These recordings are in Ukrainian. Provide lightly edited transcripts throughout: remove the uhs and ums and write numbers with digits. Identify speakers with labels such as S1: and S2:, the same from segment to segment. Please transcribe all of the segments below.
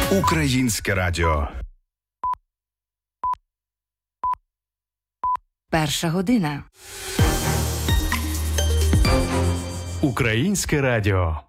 S1: Українське радіо.
S2: Перша година.
S3: Українське радіо.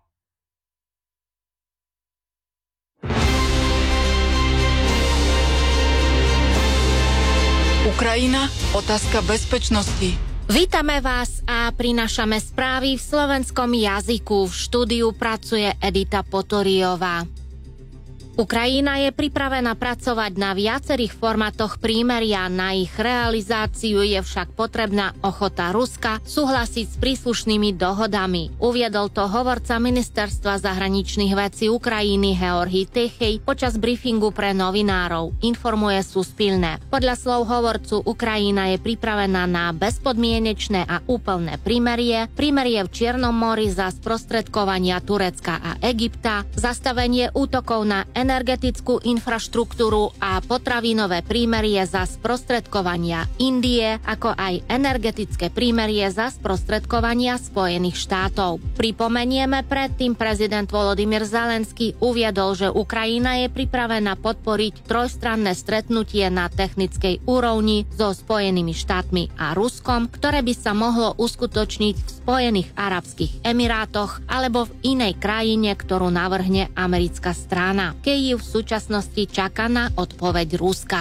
S4: Ukrajina, otázka bezpečnosti.
S5: Vítame vás a prinášame správy v slovenskom jazyku. V štúdiu pracuje Edita Potoriová. Ukrajina je pripravená pracovať na viacerých formátoch prímeria. Na ich realizáciu je však potrebná ochota Ruska súhlasiť s príslušnými dohodami. Uviedol to hovorca Ministerstva zahraničných vecí Ukrajiny Georgi Tichý počas briefingu pre novinárov, informuje Suspilné. Podľa slov hovorcu Ukrajina je pripravená na bezpodmienečné a úplné prímerie v Čiernom mori za sprostredkovania Turecka a Egypta, zastavenie útokov na energetickú infraštruktúru a potravinové prímerie za sprostredkovania Indie, ako aj energetické prímerie za sprostredkovania Spojených štátov. Pripomenieme, predtým prezident Volodymyr Zelenský uviedol, že Ukrajina je pripravená podporiť trojstranné stretnutie na technickej úrovni so Spojenými štátmi a Ruskom, ktoré by sa mohlo uskutočniť v Spojených arabských emirátoch alebo v inej krajine, ktorú navrhne americká strana. Kyjev v súčasnosti čaká na odpoveď Ruska.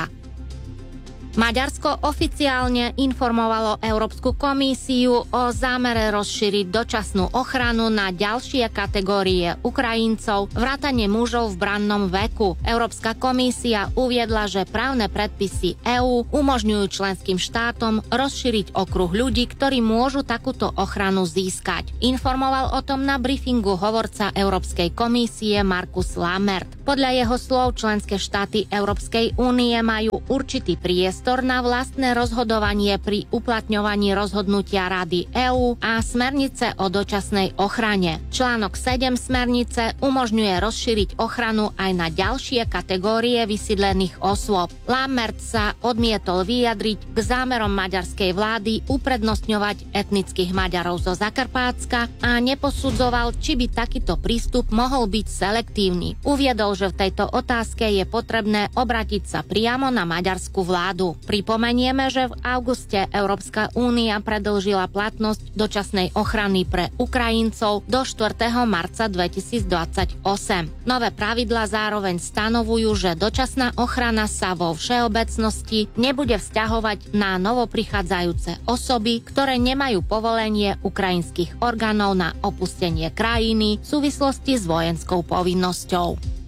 S5: Maďarsko oficiálne informovalo Európsku komisiu o zámere rozšíriť dočasnú ochranu na ďalšie kategórie Ukrajincov, vrátane mužov v brannom veku. Európska komisia uviedla, že právne predpisy EÚ umožňujú členským štátom rozšíriť okruh ľudí, ktorí môžu takúto ochranu získať. Informoval o tom na briefingu hovorca Európskej komisie Markus Lammert. Podľa jeho slov členské štáty Európskej únie majú určitý priestor na vlastné rozhodovanie pri uplatňovaní rozhodnutia Rady EÚ a smernice o dočasnej ochrane. Článok 7 smernice umožňuje rozšíriť ochranu aj na ďalšie kategórie vysídlených osôb. Lammert sa odmietol vyjadriť k zámerom maďarskej vlády uprednostňovať etnických Maďarov zo Zakarpátska a neposudzoval, či by takýto prístup mohol byť selektívny. Uviedol, že v tejto otázke je potrebné obrátiť sa priamo na maďarskú vládu. Pripomenieme, že v auguste Európska únia predĺžila platnosť dočasnej ochrany pre Ukrajincov do 4. marca 2028. Nové pravidlá zároveň stanovujú, že dočasná ochrana sa vo všeobecnosti nebude vzťahovať na novoprichádzajúce osoby, ktoré nemajú povolenie ukrajinských orgánov na opustenie krajiny v súvislosti s vojenskou povinnosťou.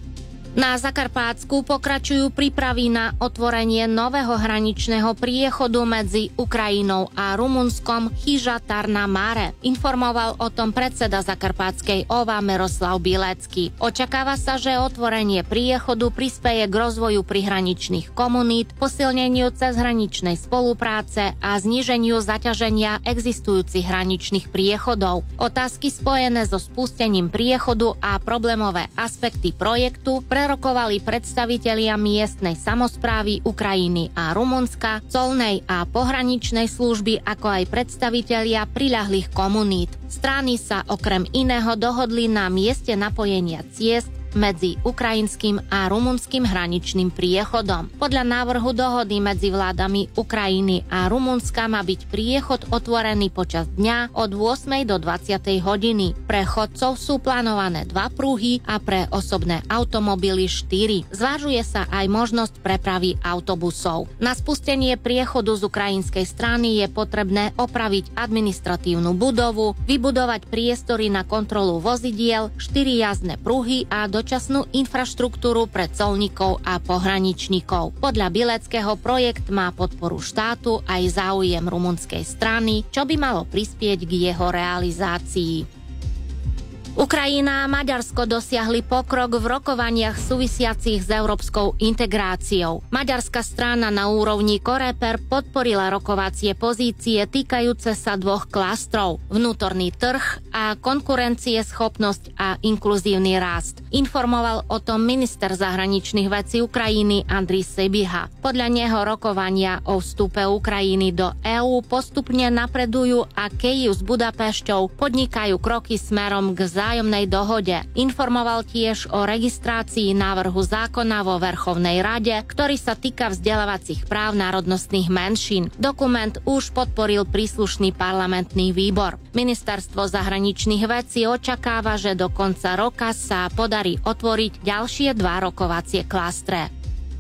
S5: Na Zakarpátsku pokračujú prípravy na otvorenie nového hraničného priechodu medzi Ukrajinou a Rumunskom Chyža Tarna Mare. Informoval o tom predseda Zakarpátskej OVA Miroslav Bilecký. Očakáva sa, že otvorenie priechodu prispeje k rozvoju prihraničných komunít, posilneniu cezhraničnej spolupráce a zníženiu zaťaženia existujúcich hraničných priechodov. Otázky spojené so spustením priechodu a problémové aspekty projektu prerokovali predstavitelia miestnej samosprávy Ukrajiny a Rumunska, colnej a pohraničnej služby, ako aj predstavitelia priľahlých komunít. Strany sa okrem iného dohodli na mieste napojenia ciest medzi ukrajinským a rumunským hraničným priechodom. Podľa návrhu dohody medzi vládami Ukrajiny a Rumunska má byť priechod otvorený počas dňa od 8. do 20. hodiny. Pre chodcov sú plánované 2 pruhy a pre osobné automobily 4. Zvažuje sa aj možnosť prepravy autobusov. Na spustenie priechodu z ukrajinskej strany je potrebné opraviť administratívnu budovu, vybudovať priestory na kontrolu vozidiel, 4 jazdné pruhy a dočasnú infraštruktúru pre colníkov a pohraničníkov. Podľa Bileckého projekt má podporu štátu aj záujem rumunskej strany, čo by malo prispieť k jeho realizácii. Ukrajina a Maďarsko dosiahli pokrok v rokovaniach súvisiacich s európskou integráciou. Maďarská strana na úrovni Coreper podporila rokovacie pozície týkajúce sa 2 klastrov: vnútorný trh a konkurencieschopnosť a inkluzívny rast. Informoval o tom minister zahraničných vecí Ukrajiny Andrej Sybiha. Podľa neho rokovania o vstupe Ukrajiny do EÚ postupne napredujú a Kyjev s Budapešťou podnikajú kroky smerom k vzájomnej dohode. Informoval tiež o registrácii návrhu zákona vo Verchovnej rade, ktorý sa týka vzdelávacích práv národnostných menšín. Dokument už podporil príslušný parlamentný výbor. Ministerstvo zahraničných vecí očakáva, že do konca roka sa podarí otvoriť ďalšie 2 rokovacie klastre.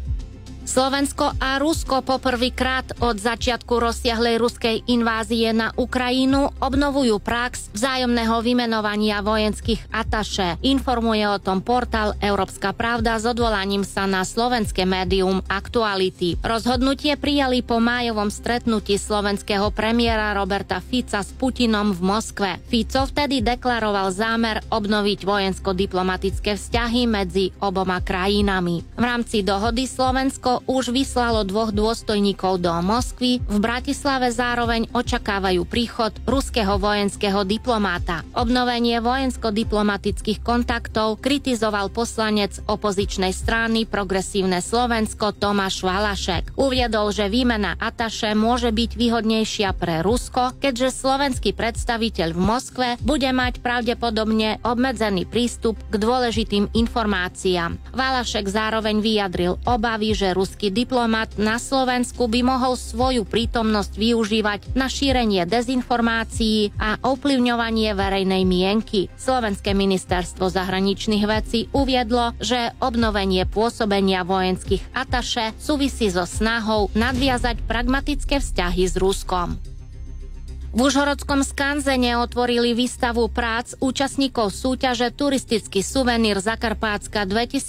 S5: Slovensko a Rusko poprvýkrát od začiatku rozsiahlej ruskej invázie na Ukrajinu obnovujú prax vzájomného vymenovania vojenských ataše. Informuje o tom portál Európska pravda s odvolaním sa na slovenské médium Aktuality. Rozhodnutie prijali po májovom stretnutí slovenského premiéra Roberta Fica s Putinom v Moskve. Fico vtedy deklaroval zámer obnoviť vojensko-diplomatické vzťahy medzi oboma krajinami. V rámci dohody Slovensko už vyslalo 2 dôstojníkov do Moskvy, v Bratislave zároveň očakávajú príchod ruského vojenského diplomáta. Obnovenie vojensko-diplomatických kontaktov kritizoval poslanec opozičnej strany Progresívne Slovensko Tomáš Valašek. Uviedol, že výmena ataše môže byť výhodnejšia pre Rusko, keďže slovenský predstaviteľ v Moskve bude mať pravdepodobne obmedzený prístup k dôležitým informáciám. Valašek zároveň vyjadril obavy, že ruský diplomat na Slovensku by mohol svoju prítomnosť využívať na šírenie dezinformácií a ovplyvňovanie verejnej mienky. Slovenské ministerstvo zahraničných vecí uviedlo, že obnovenie pôsobenia vojenských ataše súvisí so snahou nadviazať pragmatické vzťahy s Ruskom. V Užhorodskom skanzene otvorili výstavu prác účastníkov súťaže Turistický suvenír Zakarpátska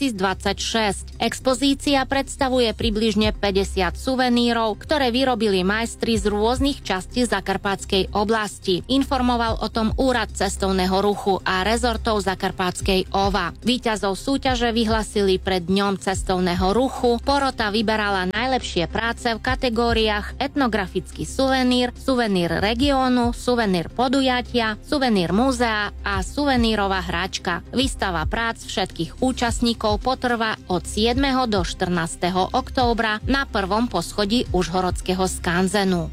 S5: 2026. Expozícia predstavuje približne 50 suvenírov, ktoré vyrobili majstri z rôznych častí Zakarpátskej oblasti. Informoval o tom Úrad cestovného ruchu a rezortov Zakarpátskej OVA. Víťazov súťaže vyhlasili pred Dňom cestovného ruchu. Porota vyberala najlepšie práce v kategóriách etnografický suvenír, suvenír regionu, suvenír podujatia, suvenír múzea a suvenírová hračka. Výstava prác všetkých účastníkov potrvá od 7. do 14. októbra na 1. poschodí Užhorodského skanzenu.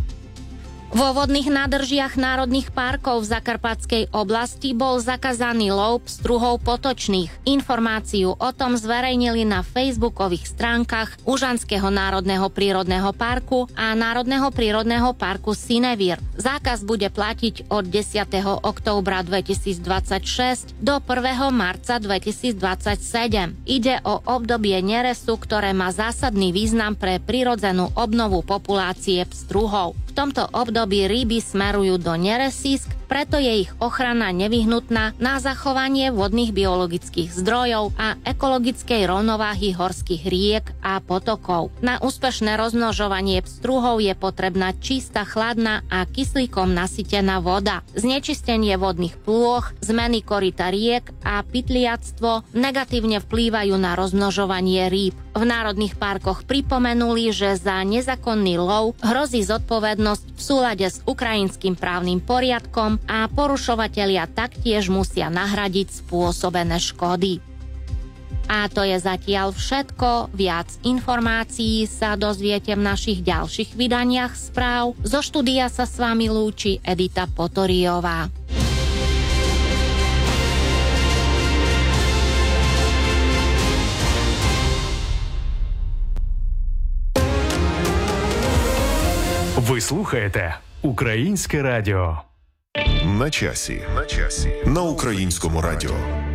S5: Vo vodných nádržiach národných parkov v Zakarpatskej oblasti bol zakázaný lov pstruhov potočných. Informáciu o tom zverejnili na facebookových stránkach Užanského národného prírodného parku a Národného prírodného parku Synevír. Zákaz bude platiť od 10. októbra 2026 do 1. marca 2027. Ide o obdobie nerestu, ktoré má zásadný význam pre prirodzenú obnovu populácie pstruhov. V tomto období ryby smerujú do neresísk, preto je ich ochrana nevyhnutná na zachovanie vodných biologických zdrojov a ekologickej rovnováhy horských riek a potokov. Na úspešné rozmnožovanie pstruhov je potrebná čistá, chladná a kyslíkom nasytená voda. Znečistenie vodných plôch, zmeny koryta riek a pytliactvo negatívne vplývajú na rozmnožovanie rýb. V národných parkoch pripomenuli, že za nezákonný lov hrozí zodpovednosť v súlade s ukrajinským právnym poriadkom a porušovatelia taktiež musia nahradiť spôsobené škody. A to je zatiaľ všetko. Viac informácií sa dozviete v našich ďalších vydaniach správ. Zo štúdia sa s vami lúči Edita Potoriová.
S1: Ви слухаєте Українське радіо.
S2: На часі. На Українському радіо.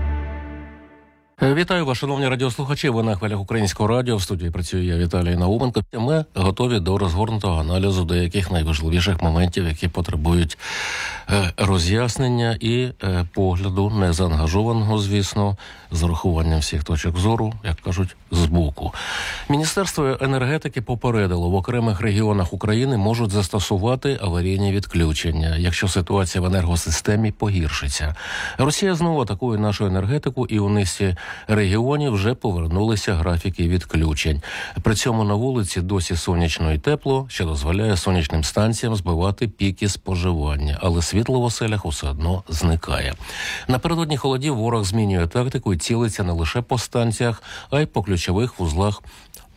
S3: Вітаю вас, шановні радіослухачі. Ви на хвилях Українського радіо. В студії працює я, Віталій Науменко. Ми готові до розгорнутого аналізу деяких найважливіших моментів, які потребують роз'яснення і погляду незаангажованого, звісно, з урахуванням всіх точок зору, як кажуть, збоку. Міністерство енергетики попередило, в окремих регіонах України можуть застосувати аварійні відключення, якщо ситуація в енергосистемі погіршиться. Росія знову атакує нашу енергетику, і у низці регіонів вже повернулися графіки відключень. При цьому на вулиці досі сонячно і тепло, що дозволяє сонячним станціям збивати піки споживання, але світло в оселях усе одно зникає. Напередодні холодів ворог змінює тактику і цілиться не лише по станціях, а й по ключових вузлах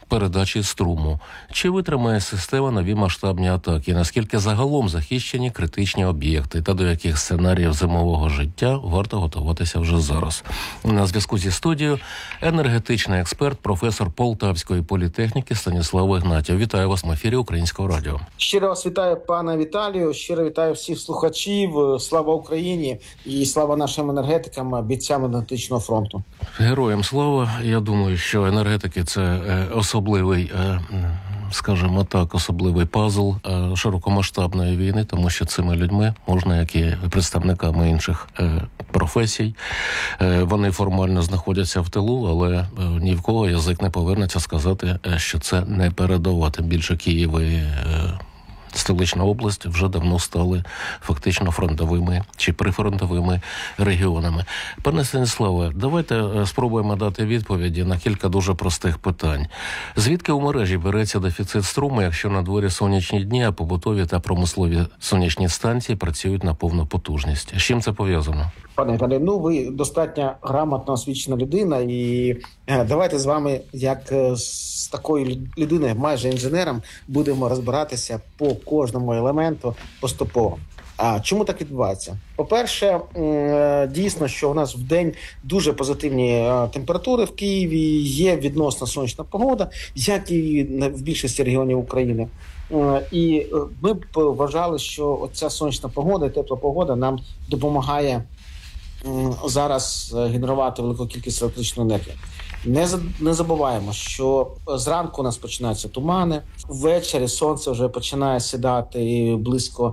S3: передачі струму. Чи витримає система нові масштабні атаки? Наскільки загалом захищені критичні об'єкти? Та до яких сценаріїв зимового життя варто готуватися вже зараз? На зв'язку зі студією енергетичний експерт, професор Полтавської політехніки Станіслав Ігнатів. Вітаю вас в ефірі Українського радіо.
S6: Щиро вас вітаю, пане Віталію. Щиро вітаю всіх слухачів. Слава Україні і слава нашим енергетикам, бійцям енергетичного фронту.
S3: Героям слава. Я думаю, що енергетики – це особливий, скажімо так, особливий пазл широкомасштабної війни, тому що цими людьми можна, як і представниками інших професій, вони формально знаходяться в тилу, але ні в кого язик не повернеться сказати, що це не передова. Тим більше Київ і столична область вже давно стали фактично фронтовими чи прифронтовими регіонами. Пане Станіславе, давайте спробуємо дати відповіді на кілька дуже простих питань. Звідки у мережі береться дефіцит струму, якщо на дворі сонячні дні, а побутові та промислові сонячні станції працюють на повну потужність? З чим це пов'язано?
S6: Пане Віталію, ви достатньо грамотно освічена людина, і давайте з вами, як з такою людиною, майже інженером, будемо розбиратися по кожному елементу поступово. Чому так відбувається? По-перше, дійсно, що у нас в день дуже позитивні температури в Києві, є відносно сонячна погода, як і в більшості регіонів України. І ми б вважали, що оця сонячна погода і тепла погода нам допомагає зараз генерувати велику кількість електричної енергії. Не забуваємо, що зранку у нас починаються тумани, ввечері сонце вже починає сідати близько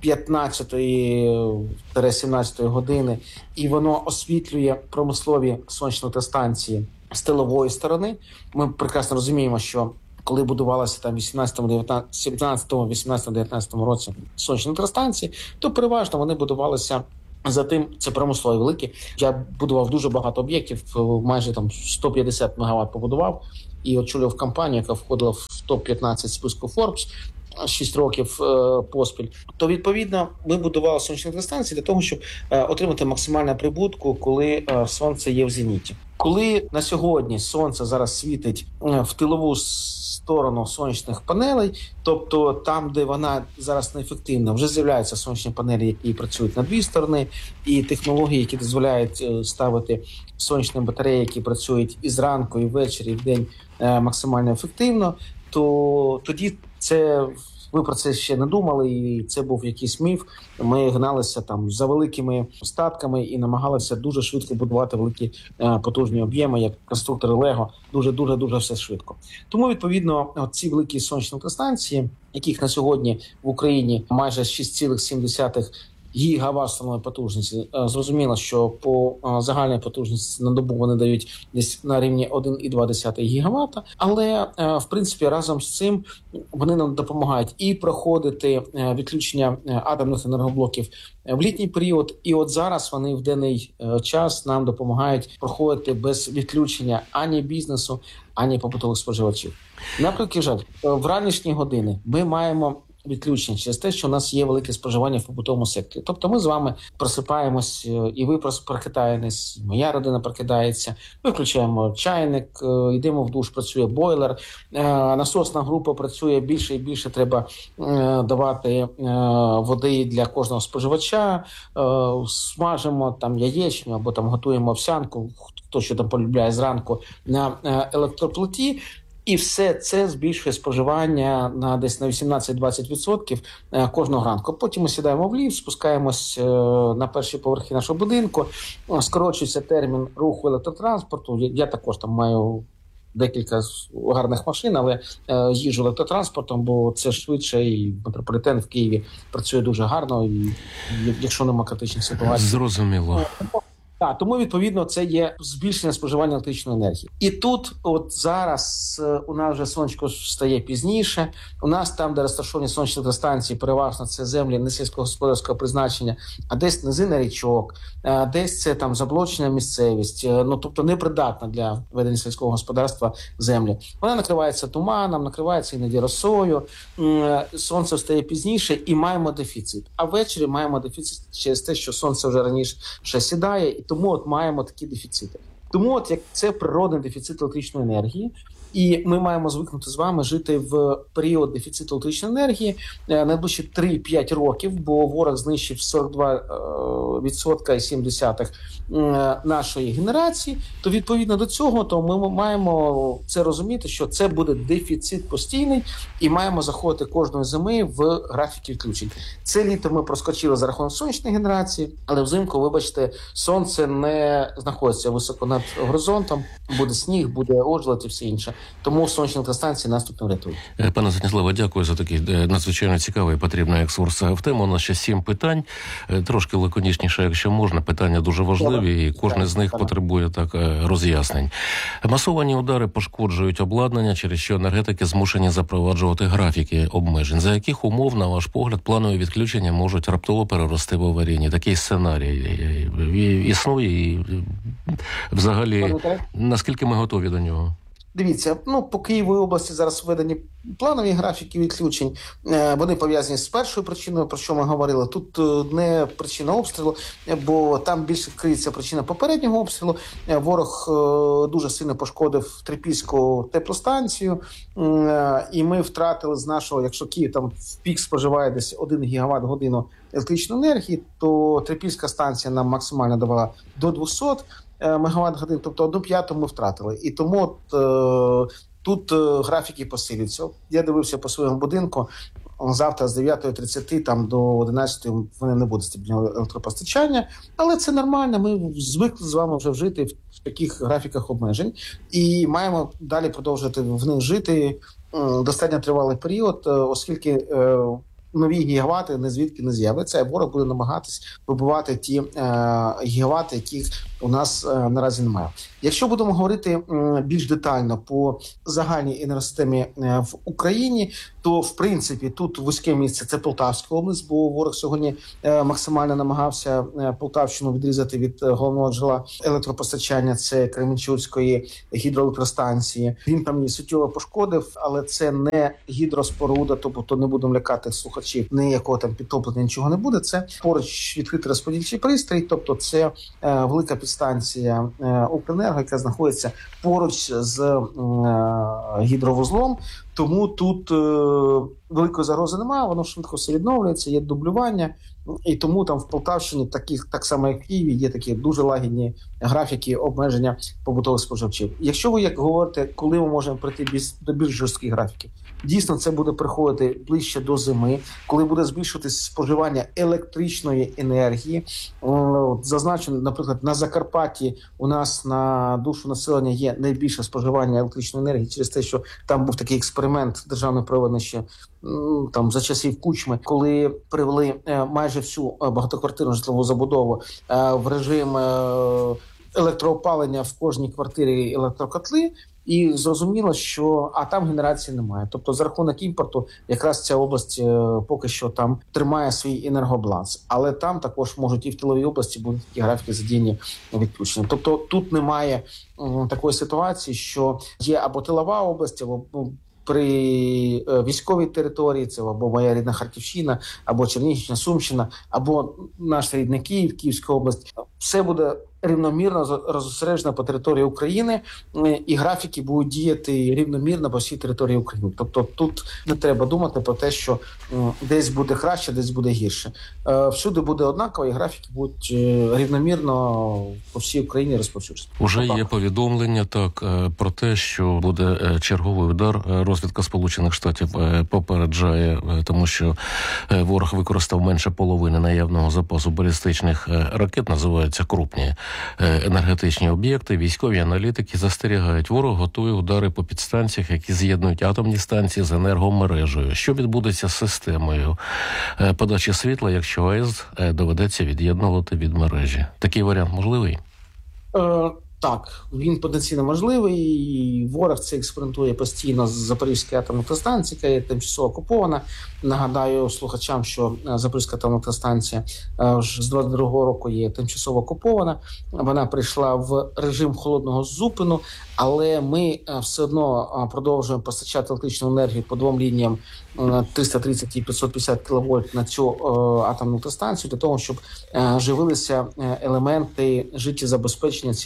S6: 15-17 години, і воно освітлює промислові сонячні електростанції з тилової сторони. Ми прекрасно розуміємо, що коли будувалися там 17-18 році сонячні електростанції, то переважно вони будувалися затим, це промислові великі. Я будував дуже багато об'єктів, майже там 150 МВт побудував і очолював компанію, яка входила в топ-15 списку Forbes 6 років поспіль. То, відповідно, ми будували сонячні електростанції для того, щоб отримати максимальну прибутку, коли сонце є в зеніті. Коли на сьогодні сонце зараз світить в тилову сторону сонячних панелей, тобто там, де вона зараз неефективна, вже з'являються сонячні панелі, які працюють на дві сторони, і технології, які дозволяють ставити сонячні батареї, які працюють і зранку, і ввечері, і вдень максимально ефективно, то тоді це... Ви про це ще не думали, і це був якийсь міф. Ми гналися там за великими статками і намагалися дуже швидко будувати великі потужні об'єми, як конструктори Лего, дуже все швидко. Тому, відповідно, ці великі сонячні електростанції, яких на сьогодні в Україні майже 6,7 гігават встановленої потужності. Зрозуміло, що по загальній потужності на добу вони дають десь на рівні 1,2 гігавата, але, в принципі, разом з цим вони нам допомагають і проходити відключення атомних енергоблоків в літній період, і от зараз вони в денний час нам допомагають проходити без відключення ані бізнесу, ані побутових споживачів. Наприклад, жаль, в ранішні години ми маємо відключення через те, що у нас є велике споживання в побутовому секторі. Тобто ми з вами просипаємось, і ви прокидаєтесь, моя родина прокидається, ми включаємо чайник, йдемо в душ, працює бойлер, насосна група працює, більше і більше треба давати води для кожного споживача, смажимо там яєчню або там готуємо овсянку, хто що там полюбляє зранку на електроплиті. І все це збільшує споживання на десь на 18-20% кожного ранку. Потім ми сідаємо в ліфт, спускаємось на перші поверхи нашого будинку, скорочується термін руху електротранспорту. Я також там маю декілька гарних машин, але їжджу електротранспортом, бо це швидше, і метрополітен в Києві працює дуже гарно, і якщо нема критичних ситуацій.
S3: Зрозуміло.
S6: Так, тому, відповідно, це є збільшення споживання електричної енергії. І тут, от зараз, у нас вже сонечко стає пізніше, у нас там, де розташовані сонячні електростанції, переважно це землі не сільськогосподарського призначення, а десь низина річок, десь це там заблочена місцевість, ну, тобто непридатна для ведення сільського господарства землі. Вона накривається туманом, накривається іноді росою, сонце встає пізніше і маємо дефіцит. А ввечері маємо дефіцит через те, що сонце вже раніше сідає, і тому от маємо такі дефіцити. Тому от як це природний дефіцит електричної енергії, і ми маємо звикнути з вами жити в період дефіциту електричної енергії найближчі 3-5 років, бо ворог знищив 42,7% нашої генерації, то відповідно до цього то ми маємо це розуміти, що це буде дефіцит постійний і маємо заходити кожної зими в графіки відключень. Це літо ми проскочили за рахунок сонячної генерації, але взимку, вибачте, сонце не знаходиться високо над горизонтом, буде сніг, буде ожеледь і все інше. Тому сонячні електростанції нас тут не врятують.
S3: Пане Станіславе, дякую за такий надзвичайно цікавий і потрібний екскурс в тему. У нас ще 7 питань, трошки лаконічніше, якщо можна. Питання дуже важливі, і кожне з них потребує так роз'яснень. Масовані удари пошкоджують обладнання, через що енергетики змушені запроваджувати графіки обмежень. За яких умов, на ваш погляд, планові відключення можуть раптово перерости в аварійні? Такий сценарій існує і взагалі, наскільки ми готові до нього?
S6: Дивіться, по Києву і області зараз введені планові графіки відключень. Вони пов'язані з першою причиною, про що ми говорили. Тут не причина обстрілу, бо там більше криється причина попереднього обстрілу. Ворог дуже сильно пошкодив Трипільську теплостанцію, і ми втратили з нашого, якщо Київ там в пік споживає десь 1 гігаватт годину електричної енергії, то Трипільська станція нам максимально давала до 200 мегаватт-годин, тобто 1/5 ми втратили. І тому тут графіки посилюються. Я дивився по своєму будинку, завтра з 9:30 там до 11 вони не буде стабільного електропостачання, але це нормально, ми звикли з вами вже жити в таких графіках обмежень і маємо далі продовжувати в них жити достатньо тривалий період, оскільки нові гігавати не звідки не з'являться, а ворог буде намагатись вибивати ті гігавати, яких у нас наразі немає. Якщо будемо говорити більш детально по загальній енергосистемі в Україні, то в принципі тут вузьке місце – це Полтавська область, бо ворог сьогодні максимально намагався Полтавщину відрізати від головного джерела електропостачання – це Кременчуцької гідроелектростанції. Він там її суттєво пошкодив, але це не гідроспоруда, тобто не будемо лякати слухачів, ніякого там підтоплення, нічого не буде. Це поруч відкритий розподільчий пристрій, тобто це велика підстанція Укренерго, яка знаходиться поруч з гідровузлом. Тому тут великої загрози немає, воно швидко все відновлюється, є дублювання. І тому там в Полтавщині, так само як в Києві, є такі дуже лагідні графіки обмеження побутових споживачів. Якщо ви як говорите, коли ми можемо прийти до більш жорстких графіків, дійсно це буде приходити ближче до зими, коли буде збільшуватись споживання електричної енергії. Зазначено, наприклад, на Закарпатті у нас на душу населення є найбільше споживання електричної енергії через те, що там був такий експеримент державний проведений ще там за часів Кучми, коли привели майже всю багатоквартирну житлову забудову в режим електроопалення в кожній квартирі електрокотли, і зрозуміло, що там генерації немає. Тобто за рахунок імпорту якраз ця область поки що там тримає свій енергобаланс. Але там також можуть і в тиловій області бути такі графіки задіяні відключення. Тобто тут немає такої ситуації, що є або тилова область, або при військовій території, це або моя рідна Харківщина, або Чернігівщина, Сумщина, або наш рідний Київ, Київська область. Все буде рівномірно розосереджено по території України, і графіки будуть діяти рівномірно по всій території України. Тобто тут не треба думати про те, що десь буде краще, десь буде гірше. Всюди буде однаково, і графіки будуть рівномірно по всій Україні розповсюджені.
S3: Уже є повідомлення про те, що буде черговий удар. Розвідка Сполучених Штатів попереджає, тому що ворог використав менше половини наявного запасу балістичних ракет, називаються крупні енергетичні об'єкти. Військові аналітики застерігають, ворог готує удари по підстанціях, які з'єднують атомні станції з енергомережею. Що відбудеться з системою подачі світла, якщо АЕС доведеться від'єднувати від мережі? Такий варіант можливий?
S6: Так, він потенційно можливий. Ворог це експериментує постійно з Запорізької атомної електростанції, яка є тимчасово окупована. Нагадаю слухачам, що Запорізька атомна електростанція з 22-го року є тимчасово окупована. Вона прийшла в режим холодного зупину, але ми все одно продовжуємо постачати електричну енергію по двом лініям 330 і 550 кВт на цю атомну електростанцію, для того, щоб живилися елементи життєзабезпечення цієї станції,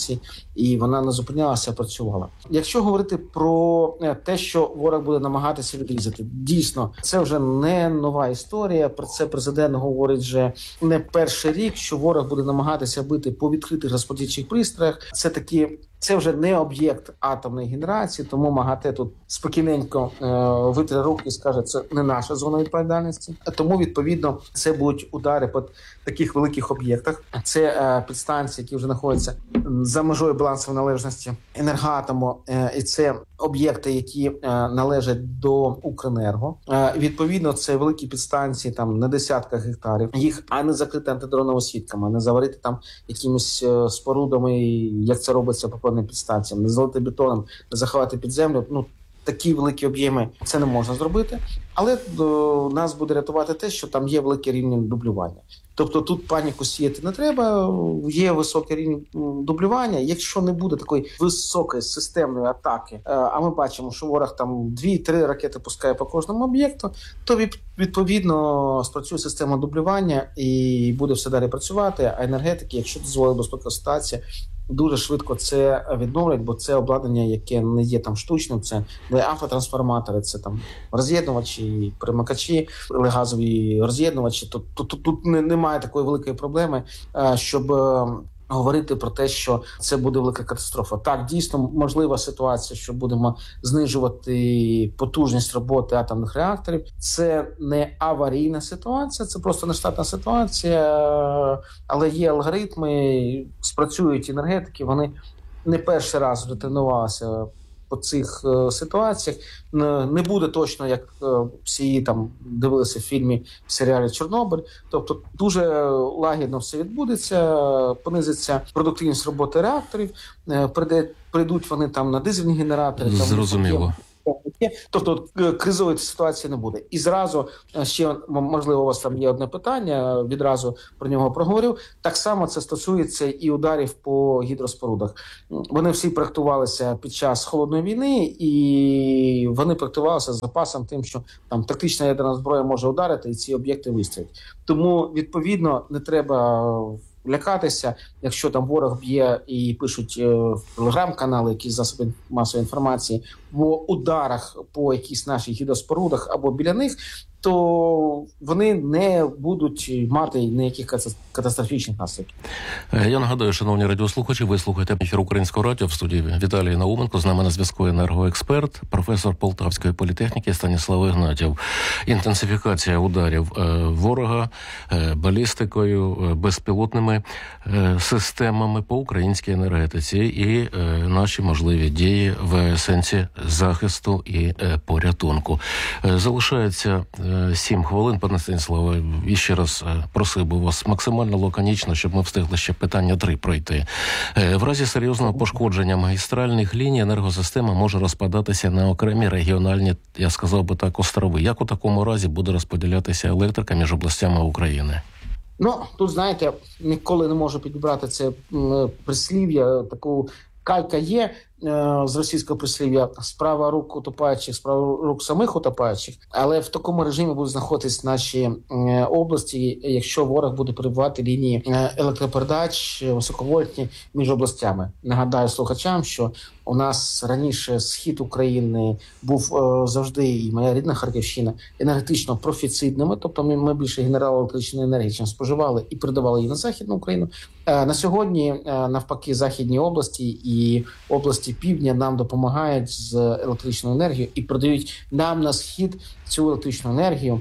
S6: підстанції, і вона не зупинялася, а працювала. Якщо говорити про те, що ворог буде намагатися відрізати, дійсно, це вже не нова історія. Про це президент говорить вже не перший рік, що ворог буде намагатися бити по відкритих розподільчих пристроях. Це вже не об'єкт атомної генерації, тому МАГАТЕ тут спокійненько витре руки і скаже, це не наша зона відповідальності. Тому, відповідно, це будуть удари по таких великих об'єктах. Це підстанції, які вже знаходяться за межою балансової належності Енергоатому, і це об'єкти, які належать до Укренерго. Відповідно, це великі підстанції там на десятках гектарів. Їх не закрити антидроновими сітками, не заварити там якимись спорудами, як це робиться по певним підстанціям, не залити бетоном, не заховати під землю. Такі великі об'єми це не можна зробити, але нас буде рятувати те, що там є великий рівень дублювання. Тобто тут паніку сіяти не треба, є високий рівень дублювання. Якщо не буде такої високої системної атаки, а ми бачимо, що ворог там 2-3 ракети пускає по кожному об'єкту, то відповідно спрацює система дублювання і буде все далі працювати, а енергетики, якщо дозволить безпекова ситуація, дуже швидко це відновлять, бо це обладнання, яке не є там штучним, це не автотрансформатори, це там роз'єднувачі, перемикачі, газові роз'єднувачі. Тут немає такої великої проблеми, щоб говорити про те, що це буде велика катастрофа. Так, дійсно, можлива ситуація, що будемо знижувати потужність роботи атомних реакторів. Це не аварійна ситуація, це просто нештатна ситуація, але є алгоритми, спрацюють енергетики, вони не перший раз вже тренувалися по цих ситуаціях. Не буде точно, як всі там дивилися в фільмі, в серіалі «Чорнобиль». Тобто дуже лагідно все відбудеться, понизиться продуктивність роботи реакторів, прийдуть вони там на дизельні генератори.
S3: Зрозуміло.
S6: Тобто кризової ситуації не буде. І зразу, ще, можливо, у вас там є одне питання, відразу про нього проговорю. Так само це стосується і ударів по гідроспорудах. Вони всі проектувалися під час холодної війни, і вони проектувалися з запасом тим, що там тактична ядерна зброя може ударити, і ці об'єкти вистрілять. Тому, відповідно, не треба лякатися, якщо там ворог б'є і пишуть телеграм-канали, якісь засоби масової інформації, в ударах по якійсь нашій гідроспорудах або біля них, то вони не будуть мати ніяких катастрофічних наслідків.
S3: Я нагадую, шановні радіослухачі, ви слухаєте ефір Українського радіо, в студії Віталій Науменко, з нами на зв'язку енергоексперт, професор Полтавської політехніки Станіслав Ігнатів. Інтенсифікація ударів ворога балістикою, безпілотними системами по українській енергетиці і наші можливі дії в сенсі захисту і порятунку. Залишається 7 хвилин, пане Станіславе, і ще раз просив би вас максимально лаконічно, щоб ми встигли ще питання 3 пройти. В разі серйозного пошкодження магістральних ліній енергосистема може розпадатися на окремі регіональні, я сказав би так, острови. Як у такому разі буде розподілятися електрика між областями України?
S6: Тут, знаєте, ніколи не можу підібрати це прислів'я, таку калька є з російського прислів'я «справа рук утопаючих, справа рук самих утопаючих», але в такому режимі будуть знаходитись наші області, якщо ворог буде перебувати лінії електропередач високовольтні між областями. Нагадаю слухачам, що у нас раніше схід України був завжди, і моя рідна Харківщина, енергетично профіцитними, тобто ми більше генерали електричної енергії, чим споживали, і передавали її на Західну Україну. На сьогодні, навпаки, західні області і області півдня нам допомагають з електричною енергією і продають нам на схід цю електричну енергію.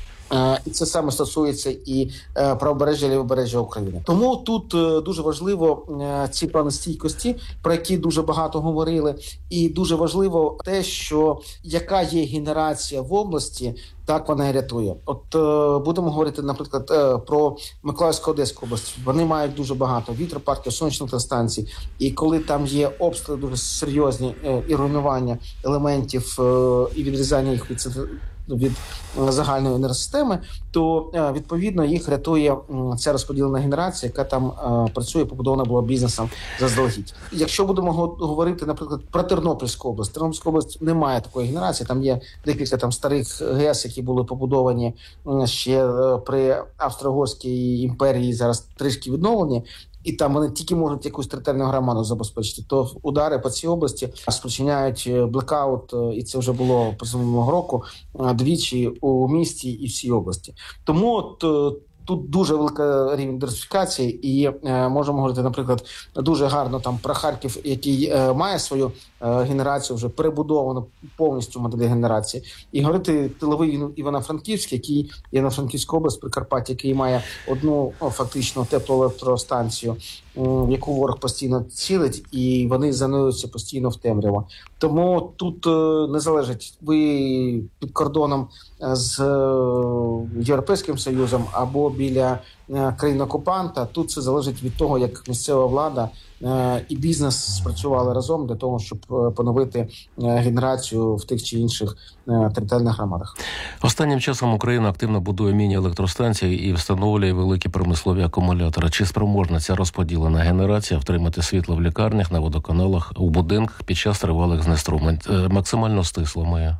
S6: І це саме стосується і правобережжя і лівобережжя України. Тому тут дуже важливо ці плани стійкості, про які дуже багато говорили, і дуже важливо те, що яка є генерація в області, так вона і рятує. От будемо говорити, наприклад, про Миколаївську-Одеську область. Вони мають дуже багато вітропарків, сонячних електростанцій. І коли там є обстріли дуже серйозні і руйнування елементів і відрізання їх від загальної енергосистеми, то відповідно їх рятує ця розподілена генерація, яка там працює, побудована була бізнесом заздалегідь. Якщо будемо говорити, наприклад, про Тернопільську область. Тернопільська область не має такої генерації, там є декілька там старих ГЕС, які були побудовані ще при Австро-Угорській імперії, зараз трішки відновлені. і там вони тільки можуть якусь територіальну громаду забезпечити, то удари по цій області спричиняють блекаут, і це вже було позаминулого року, двічі у місті і всій області. Тому тут дуже велика рівень диверсифікації, і можемо говорити, наприклад, дуже гарно там про Харків, який має свою генерацію вже перебудовану повністю моделі генерації, і говорити тиловий Івано-Франківськ, який є на Франківську область, Прикарпаття, який має одну фактично теплоелектростанцію, в яку ворог постійно цілить, і вони занурюються постійно в темряву. Тому тут не залежить, ви під кордоном з Європейським Союзом або біля країн-окупанта. Тут це залежить від того, як місцева влада і бізнес спрацювали разом для того, щоб поновити генерацію в тих чи інших територіальних громадах.
S3: Останнім часом Україна активно будує міні-електростанції і встановлює великі промислові акумулятори. Чи спроможна ця розподілена генерація втримати світло в лікарнях, на водоканалах, у будинках під час тривалих знеструмлень? Максимально стисло моє.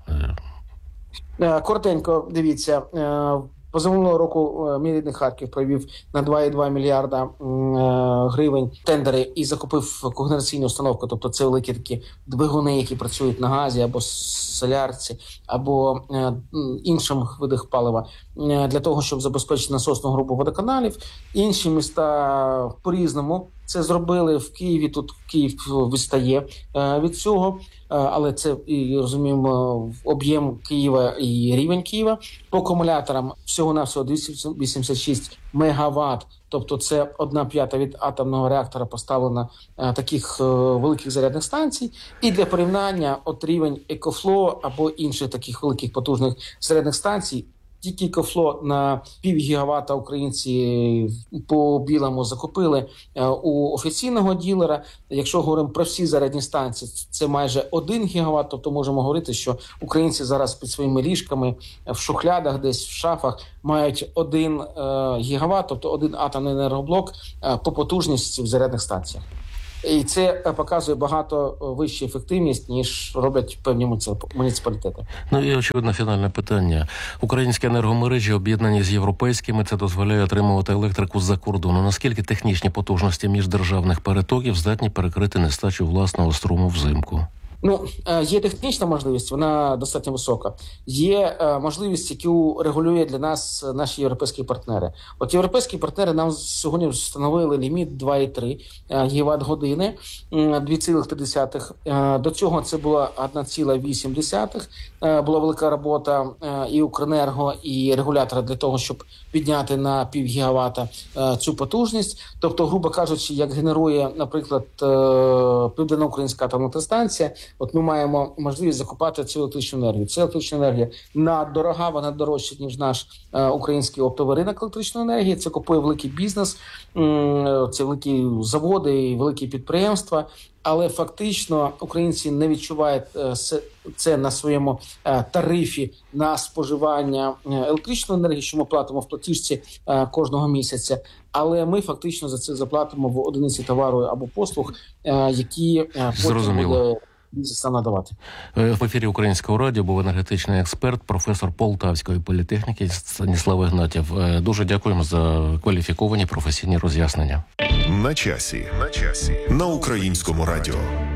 S6: Коротенько, дивіться. Позаминулого року мій рідний Харків провів на 2,2 мільярда гривень тендери і закупив когенераційну установку, тобто це великі такі двигуни, які працюють на газі або солярці, або інших видах палива, для того, щоб забезпечити насосну групу водоканалів. Інші міста по-різному це зробили. В Києві, тут Київ відстає від цього, але це, і розуміємо, об'єм Києва і рівень Києва. По акумуляторам всього-навсього 286 мегаватт, тобто це 1/5 від атомного реактора поставлено таких великих зарядних станцій. І для порівняння от рівень EcoFlow або інших таких великих потужних зарядних станцій, тільки EcoFlow на 0,5 гігавата українці по білому закупили у офіційного ділера. Якщо говоримо про всі зарядні станції, це майже 1 гігават, тобто можемо говорити, що українці зараз під своїми ліжками в шухлядах, десь в шафах мають 1 гігават, тобто 1 атомний енергоблок по потужності в зарядних станціях. І це показує багато вищу ефективність, ніж роблять певні муніципалітети.
S3: Ну і, очевидно, фінальне питання. Українські енергомережі об'єднані з європейськими, це дозволяє отримувати електрику з-за кордону. Наскільки технічні потужності міждержавних перетоків здатні перекрити нестачу власного струму взимку?
S6: Є технічна можливість, вона достатньо висока. Є можливість, яку регулює для нас наші європейські партнери. От європейські партнери нам сьогодні встановили ліміт 2,3 гігават-години, 2,3. До цього це була 1,8. Була велика робота і Укренерго, і регулятора для того, щоб підняти на 0,5 гігавата цю потужність. Тобто, грубо кажучи, як генерує, наприклад, Південно-Українська атомна електростанція, от ми маємо можливість закупати цю електричну енергію. Ця електрична енергія дорога, вона дорожча, ніж наш український оптовий ринок електричної енергії. Це купує великий бізнес, це великі заводи і великі підприємства. Але фактично українці не відчувають це на своєму тарифі на споживання електричної енергії, що ми платимо в платіжці кожного місяця. Але ми фактично за це заплатимо в одиниці товару або послуг, які потім буде бізнесам надавати.
S3: В ефірі Українського радіо був енергетичний експерт, професор Полтавської політехніки Станіслав Ігнатів. Дуже дякуємо за кваліфіковані професійні роз'яснення.
S2: На часі. На Українському радіо.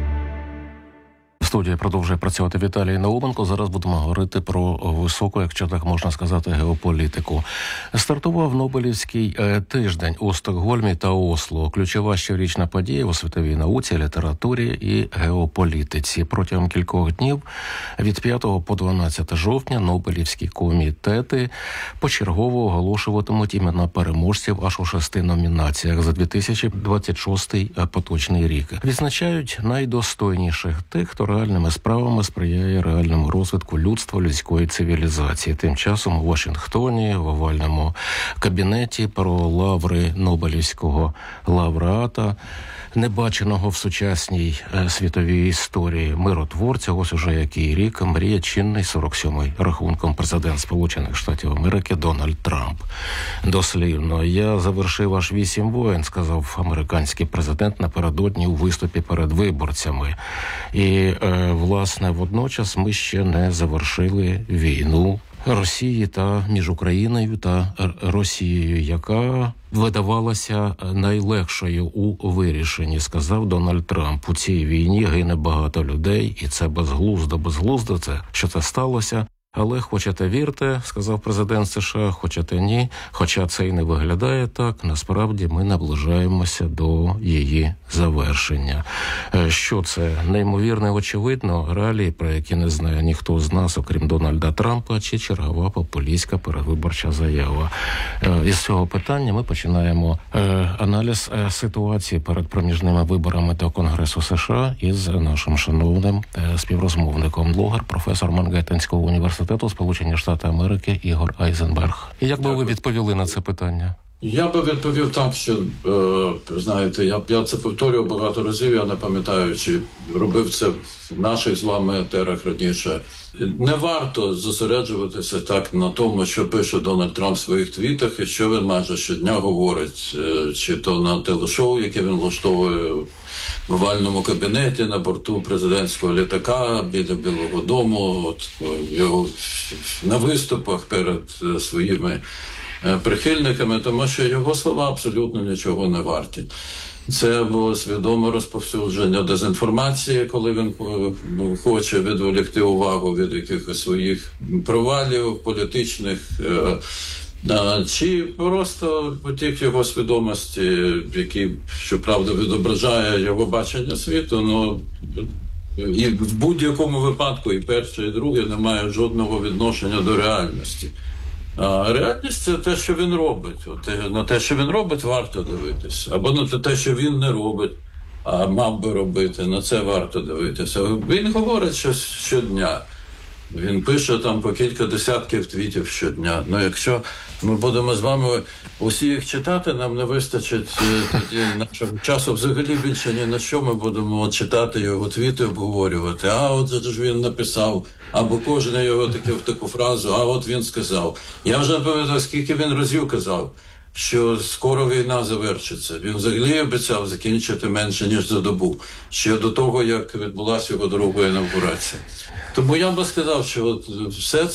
S3: В студії продовжує працювати Віталій Науменко. Зараз будемо говорити про високу, якщо так можна сказати, геополітику. Стартував Нобелівський тиждень у Стокгольмі та Осло. Ключова щорічна подія у світовій науці, літературі і геополітиці. Протягом кількох днів від 5 по 12 жовтня Нобелівські комітети почергово оголошуватимуть імена переможців аж у 6 номінаціях за 2026 поточний рік. Відзначають найдостойніших тих, хто реальними справами сприяє реальному розвитку людства, людської цивілізації. Тим часом у Вашингтоні, в овальному кабінеті про лаври Нобелівського лауреата, небаченого в сучасній світовій історії миротворця, ось уже який рік мріє чинний 47-й рахунком президент Сполучених Штатів Америки Дональд Трамп. Дослівно: «Я завершив аж 8 воєн», сказав американський президент напередодні у виступі перед виборцями. І, власне, водночас ми ще не завершили війну Росії та між Україною та Росією, яка видавалася найлегшою у вирішенні, сказав Дональд Трамп. У цій війні гине багато людей, і це безглуздо, що це сталося. Але хочете вірте, сказав президент США, хочете ні. Хоча це і не виглядає так, насправді ми наближаємося до її завершення. Що це? Неймовірно, очевидно, реалії, про які не знає ніхто з нас, окрім Дональда Трампа, чи чергова популістська передвиборча заява. Із цього питання ми починаємо аналіз ситуації перед проміжними виборами до Конгресу США із нашим шановним співрозмовником, блогер, професор Мангеттенського університету Сполучені Штати Америки Ігор Айзенберг. І як би ви відповіли на це питання?
S7: Я би відповів так, що, знаєте, я це повторював багато разів, я не пам'ятаю, чи робив це в наших з вами етерах раніше. Не варто зосереджуватися так на тому, що пише Дональд Трамп в своїх твітах, і що він майже щодня говорить, чи то на телешоу, яке він влаштовує в овальному кабінеті на борту президентського літака біля Білого дому, от його на виступах перед своїми прихильниками, тому що його слова абсолютно нічого не варті. Це було свідоме розповсюдження дезінформації, коли він хоче відволікти увагу від якихось своїх провалів політичних, чи просто потік його свідомості, який, щоправда, відображає його бачення світу, і в будь-якому випадку і перше, і друге не має жодного відношення до реальності. А реальність – це те, що він робить. На те, що він робить, варто дивитися. Або на те, що він не робить, а мав би робити, на це варто дивитися. Він говорить щось щодня. Він пише там по кілька десятків твітів щодня. Якщо ми будемо з вами усі їх читати, нам не вистачить тоді нашого часу взагалі більше ні на що. Ми будемо читати його твіти, обговорювати. А от ж він написав, або кожен його таку фразу, а от він сказав. Я вже не пам'ятаю, скільки він разів казав, що скоро війна завершиться. Він взагалі обіцяв закінчити менше, ніж за добу, ще до того, як відбулася його друга інавгурація. Тому я би сказав, що все